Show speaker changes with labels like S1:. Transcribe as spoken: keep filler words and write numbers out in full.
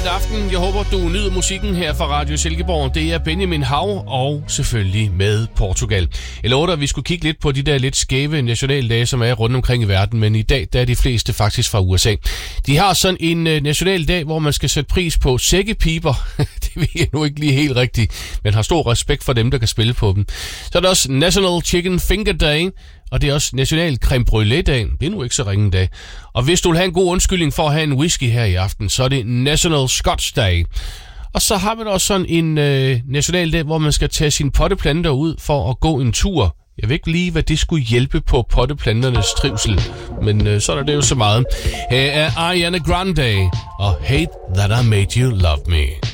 S1: fredag aften. Jeg håber, du nyder musikken her fra Radio Silkeborg. Det er Benjamin Hav og selvfølgelig med Portugal. Jeg lovede, at vi skulle kigge lidt på de der lidt skæve nationaldage, som er rundt omkring i verden. Men i dag der er de fleste faktisk fra U S A. De har sådan en nationaldag, hvor man skal sætte pris på sækkepiber. Det ved jeg nu ikke lige helt rigtigt, men har stor respekt for dem, der kan spille på dem. Så er der også National Chicken Finger Day. Og det er også National Creme Brûlée-dagen. Det er nu ikke så ringe dag. Og hvis du vil have en god undskyldning for at have en whisky her i aften, så er det National Scotch Day. Og så har vi da også sådan en øh, nationaldag, hvor man skal tage sine potteplanter ud for at gå en tur. Jeg ved ikke lige, hvad det skulle hjælpe på potteplanternes trivsel. Men øh, så er det jo så meget. Her er Ariana Grande og Hate That I Made You Love Me.